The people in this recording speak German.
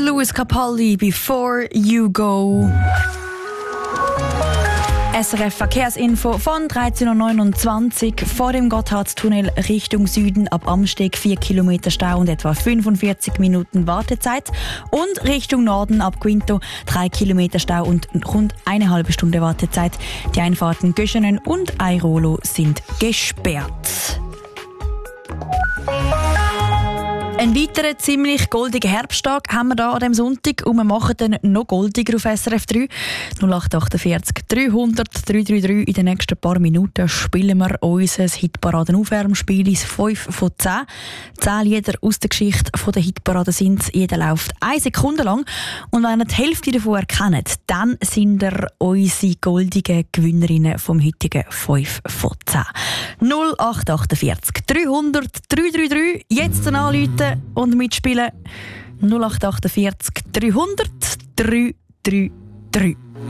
Lewis Capaldi, «Before You Go». SRF Verkehrsinfo von 13.29 Uhr. Vor dem Gotthardtunnel Richtung Süden ab Amsteg 4 Kilometer Stau und etwa 45 Minuten Wartezeit. Und Richtung Norden ab Quinto 3 Kilometer Stau und rund eine halbe Stunde Wartezeit. Die Einfahrten Göschenen und Airolo sind gesperrt. Ein weiterer ziemlich goldiger Herbsttag haben wir hier an diesem Sonntag und wir machen dann noch goldiger auf SRF 3. 0848 300 333. In den nächsten paar Minuten spielen wir unser Hitparaden-Aufwärmspiel ins 5 von 10. 10 Lieder aus der Geschichte der Hitparaden sind. Jeder läuft 1 Sekunde lang. Und wenn ihr die Hälfte davon erkennt, dann sind ihr unsere goldigen Gewinnerinnen vom heutigen 5 von 10. 0848 300 333. Jetzt anrufen und mitspielen. 0848 300 333.